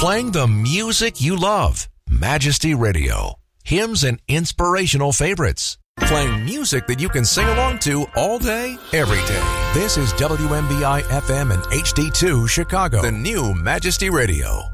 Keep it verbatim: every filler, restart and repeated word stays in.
Playing the music you love. Majesty Radio. Hymns and inspirational favorites. Playing music that you can sing along to all day, every day. This is W M B I F M and H D two Chicago. The new Majesty Radio.